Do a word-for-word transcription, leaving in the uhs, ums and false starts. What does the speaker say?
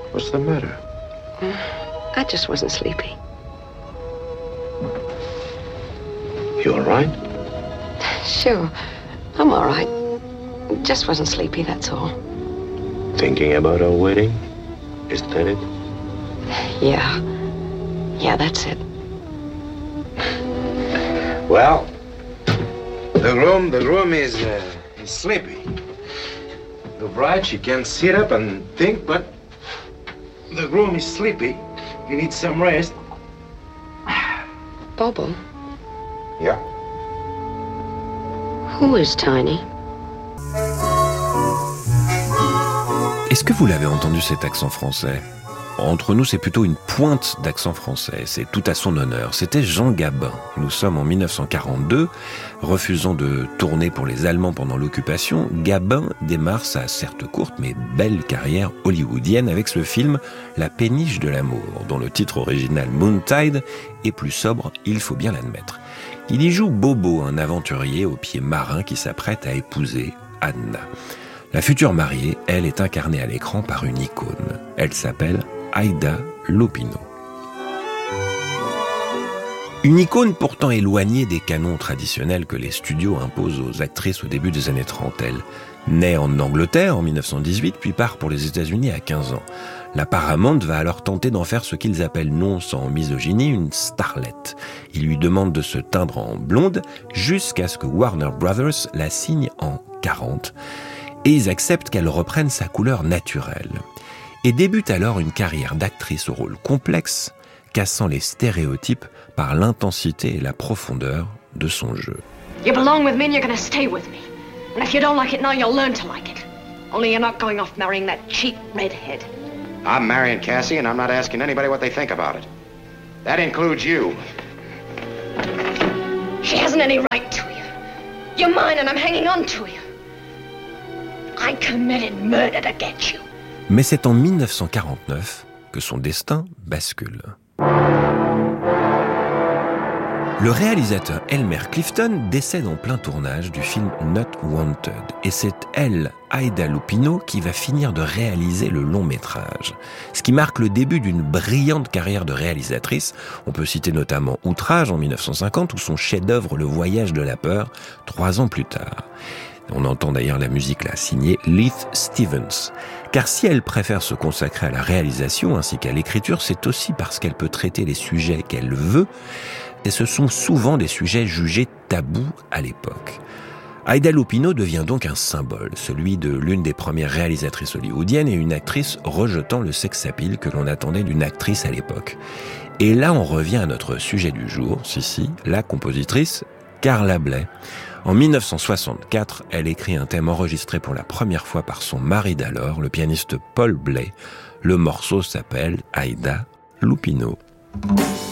What's the matter? I just wasn't sleepy. You all right? Sure, I'm all right. Just wasn't sleepy, that's all. Thinking about our wedding? Is that it? Yeah. Yeah, that's it. Well, the room, the room is, uh, is sleepy. The bride, she can sit up and think, but the room is sleepy. You need some rest. Bobo, Yeah. who is Tiny? Est-ce que vous l'avez entendu, cet accent français ? Entre nous, c'est plutôt une pointe d'accent français. C'est tout à son honneur. C'était Jean Gabin. Nous sommes en dix-neuf cent quarante-deux. Refusant de tourner pour les Allemands pendant l'occupation, Gabin démarre sa certes courte mais belle carrière hollywoodienne avec ce film La péniche de l'amour, dont le titre original Moontide est plus sobre, il faut bien l'admettre. Il y joue Bobo, un aventurier aux pieds marins qui s'apprête à épouser Anna. La future mariée, elle, est incarnée à l'écran par une icône. Elle s'appelle Aida Lupino. Une icône pourtant éloignée des canons traditionnels que les studios imposent aux actrices au début des années trente. Elle naît en Angleterre en dix-neuf cent dix-huit, puis part pour les États-Unis à quinze ans. La Paramount va alors tenter d'en faire ce qu'ils appellent, non sans misogynie, une starlette. Ils lui demandent de se teindre en blonde jusqu'à ce que Warner Brothers la signe en quarante. Et ils acceptent qu'elle reprenne sa couleur naturelle. Et débute alors une carrière d'actrice au rôle complexe, cassant les stéréotypes par l'intensité et la profondeur de son jeu. You belong with me and you're gonna stay with me. And if you don't like it now, you'll learn to like it. Only you're not going off marrying that cheap redhead. I'm marrying Cassie, and I'm not asking anybody what they think about it. That includes you. She hasn't any right to you. You're mine and I'm hanging on to you. I committed murder to get you. Mais c'est en dix-neuf cent quarante-neuf que son destin bascule. Le réalisateur Elmer Clifton décède en plein tournage du film Not Wanted. Et c'est elle, Aida Lupino, qui va finir de réaliser le long métrage. Ce qui marque le début d'une brillante carrière de réalisatrice. On peut citer notamment Outrage en dix-neuf cent cinquante ou son chef-d'œuvre Le Voyage de la peur, trois ans plus tard. On entend d'ailleurs la musique là, signée Leith Stevens. Car si elle préfère se consacrer à la réalisation ainsi qu'à l'écriture, c'est aussi parce qu'elle peut traiter les sujets qu'elle veut, et ce sont souvent des sujets jugés tabous à l'époque. Aida Lupino devient donc un symbole, celui de l'une des premières réalisatrices hollywoodiennes et une actrice rejetant le sex-appeal que l'on attendait d'une actrice à l'époque. Et là, on revient à notre sujet du jour, si si, la compositrice Carla Bley. En dix-neuf cent soixante-quatre, elle écrit un thème enregistré pour la première fois par son mari d'alors, le pianiste Paul Bley. Le morceau s'appelle Aida Lupino.